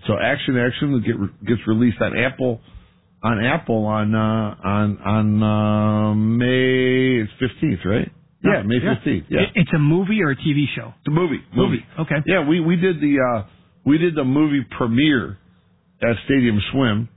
So Action gets released on Apple on May 15th, right? Yeah, May 15th. Yeah. It's a movie or a TV show? It's a movie. Okay. Yeah, we did the movie premiere at Stadium Swim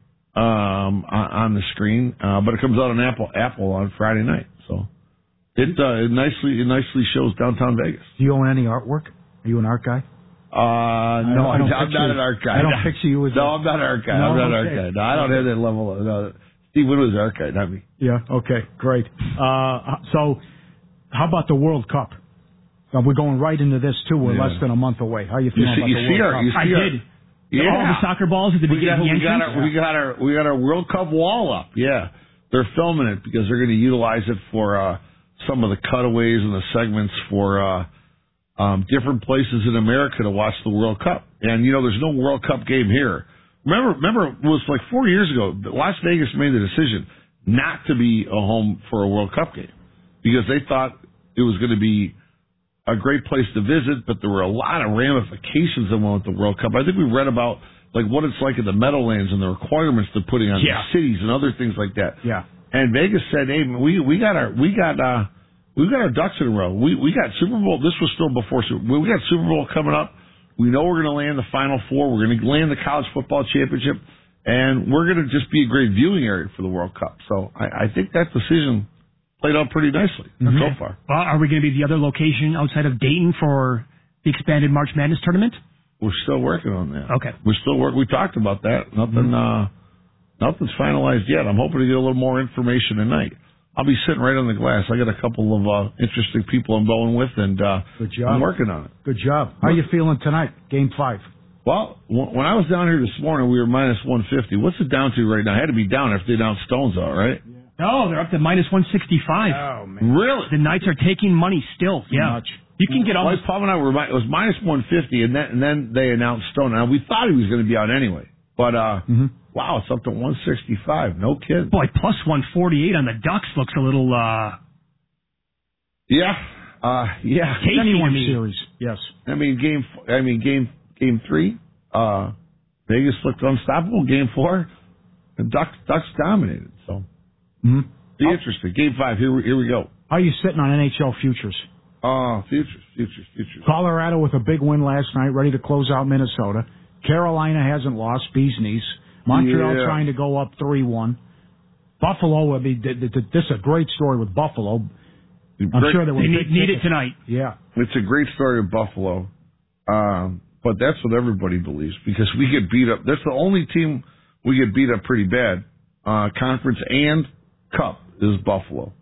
on the screen, but it comes out on Apple on Friday night. So it nicely shows downtown Vegas. Do you own any artwork? Are you an art guy? No, I'm not an art guy. I don't picture you as I'm not an art guy. I'm not an art guy. No, I don't have that level. No. Steve Wynn was an art guy, not me. Yeah, okay, great. So, how about the World Cup? We're going right into this, too. We're less than a month away. How are you feeling about the World Cup? I did. Yeah. All the soccer balls at the beginning. We got our World Cup wall up. Yeah. They're filming it because they're going to utilize it for some of the cutaways and the segments for different places in America to watch the World Cup. And, there's no World Cup game here. Remember, it was like 4 years ago, Las Vegas made the decision not to be a home for a World Cup game because they thought it was going to be a great place to visit, but there were a lot of ramifications that went with the World Cup. I think we read about like what it's like in the Meadowlands and the requirements they're putting on the cities and other things like that. Yeah. And Vegas said, "Hey, we got our ducks in a row. We got Super Bowl. This was still before Super Bowl. We got Super Bowl coming up. We know we're going to land the Final Four. We're going to land the College Football Championship, and we're going to just be a great viewing area for the World Cup." So I think that decision played out pretty nicely so far. Well, are we going to be the other location outside of Dayton for the expanded March Madness tournament? We're still working on that. Okay. We talked about that. Nothing's finalized yet. I'm hoping to get a little more information tonight. I'll be sitting right on the glass. I got a couple of interesting people I'm going with, and good job. I'm working on it. Good job. How are you feeling tonight, Game 5? Well, when I was down here this morning, we were minus 150. What's it down to right now? It had to be down after they announced Stones out, right? Yeah. No, they're up to minus 165. Oh, man. Really? The Knights are taking money still. Too much. You can get almost... Paul and I were, it was minus 150, and then they announced Stone. Now, we thought he was going to be out anyway. But, wow, it's up to 165. No kidding. Boy, plus 148 on the Ducks looks a little, Yeah. Anyone series, yes. Game 3, Vegas looked unstoppable. Game 4, the Ducks dominated. So, be interesting. Game 5, here we go. How are you sitting on NHL futures? Futures. Colorado with a big win last night, ready to close out Minnesota. Carolina hasn't lost, bee's knees. Montreal trying to go up 3-1. Buffalo, this is a great story with Buffalo. I'm sure they need it tonight. Yeah. It's a great story of Buffalo. But that's what everybody believes because we get beat up. That's the only team we get beat up pretty bad. Conference and Cup is Buffalo.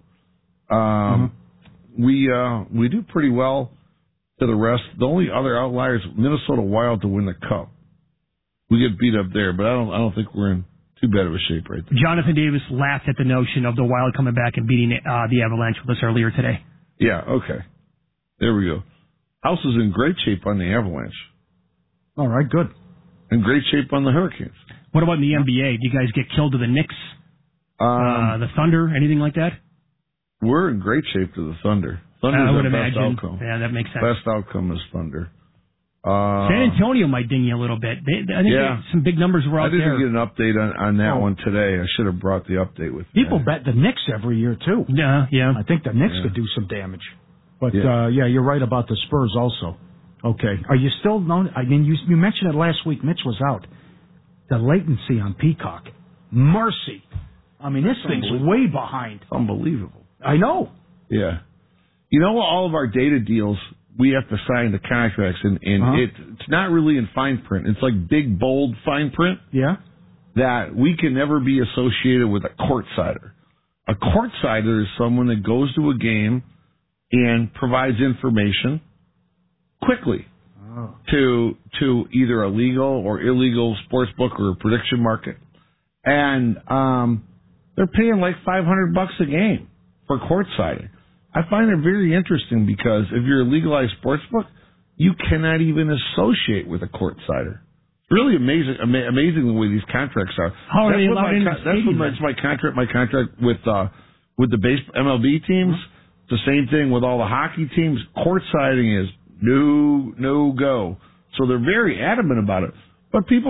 We do pretty well to the rest. The only other outlier is Minnesota Wild to win the Cup. We get beat up there, but I don't think we're in too bad of a shape right there. Jonathan Davis laughed at the notion of the Wild coming back and beating the Avalanche with us earlier today. Yeah, okay. There we go. House is in great shape on the Avalanche. All right, good. In great shape on the Hurricanes. What about in the NBA? Do you guys get killed to the Knicks? The Thunder? Anything like that? We're in great shape to the Thunder. Thunder's I would our imagine. best outcome. Yeah, that makes sense. Best outcome is Thunder. San Antonio might ding you a little bit. I think some big numbers were out there. I didn't get an update on that one today. I should have brought the update with me. People bet the Knicks every year, too. Yeah. I think the Knicks could do some damage. But, you're right about the Spurs also. Okay. Are you still known? I mean, you mentioned it last week. Mitch was out. The latency on Peacock. Mercy. I mean, this thing's way behind. Unbelievable. I know. Yeah. All of our data deals, we have to sign the contracts, and it's not really in fine print. It's like big, bold fine print. Yeah. That we can never be associated with a courtsider. A courtsider is someone that goes to a game and provides information quickly to either a legal or illegal sports book or a prediction market. And they're paying like $500 a game for courtsiding. I find it very interesting because if you're a legalized sports book, you cannot even associate with a courtsider. It's really amazing the way these contracts are. How are they allowed in the stadium? That's my contract. My contract with the MLB teams. The same thing with all the hockey teams. Courtsiding is no go. So they're very adamant about it. But people